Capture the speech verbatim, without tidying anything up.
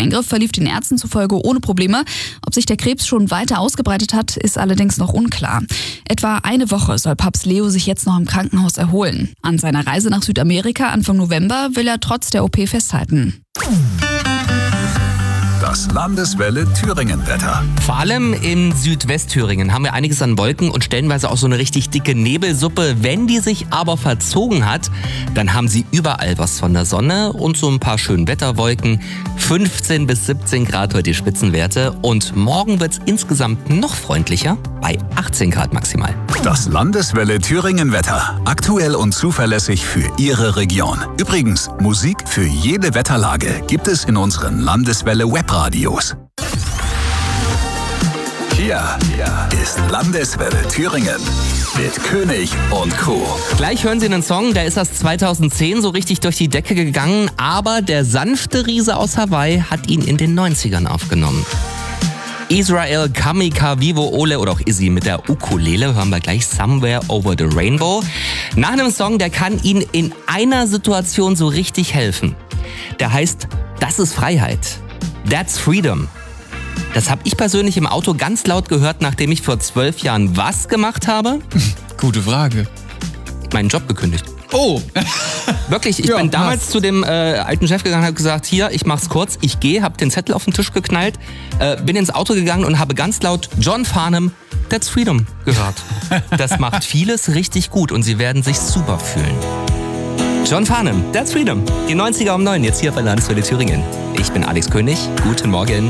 Eingriff verlief den Ärzten zufolge ohne Probleme. Ob sich der Krebs schon weiter ausgebreitet hat, ist allerdings noch unklar. Etwa eine Woche soll Papst Leo sich jetzt noch im Krankenhaus erholen. An seiner Reise nach Südamerika Anfang November will er trotz der O P festhalten. Das Landeswelle Thüringen-Wetter. Vor allem in Südwestthüringen haben wir einiges an Wolken und stellenweise auch so eine richtig dicke Nebelsuppe. Wenn die sich aber verzogen hat, dann haben sie überall was von der Sonne und so ein paar schönen Wetterwolken. fünfzehn bis siebzehn Grad heute die Spitzenwerte und morgen wird's insgesamt noch freundlicher bei achtzehn Grad maximal. Das Landeswelle Thüringen-Wetter. Aktuell und zuverlässig für Ihre Region. Übrigens, Musik für jede Wetterlage gibt es in unseren Landeswelle Webradios. Hier, hier ist Landeswelle Thüringen mit König und Co. Gleich hören Sie einen Song, der ist erst zweitausendzehn so richtig durch die Decke gegangen, aber der sanfte Riese aus Hawaii hat ihn in den neunzigern aufgenommen. Israel, Kamika, Vivo, Ole oder auch Izzy mit der Ukulele hören wir gleich Somewhere Over the Rainbow. Nach einem Song, der kann Ihnen in einer Situation so richtig helfen. Der heißt Das ist Freiheit. That's Freedom. Das habe ich persönlich im Auto ganz laut gehört, nachdem ich vor zwölf Jahren was gemacht habe? Gute Frage. Meinen Job gekündigt. Oh! Wirklich, ich Ja, bin damals passt. zu dem äh, alten Chef gegangen und habe gesagt, hier, ich mach's kurz, ich gehe, habe den Zettel auf den Tisch geknallt, äh, bin ins Auto gegangen und habe ganz laut John Farnham, That's Freedom gehört. Das macht vieles richtig gut und Sie werden sich super fühlen. John Farnham, That's Freedom. Die neunziger um neun, jetzt hier bei Landeswelle Thüringen. Ich bin Alex König, guten Morgen.